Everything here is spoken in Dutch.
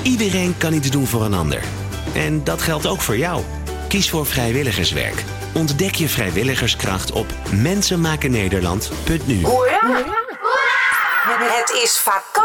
Iedereen kan iets doen voor een ander. En dat geldt ook voor jou. Kies voor vrijwilligerswerk. Ontdek je vrijwilligerskracht op mensenmakennederland.nu. Hoera! Het is vakantie.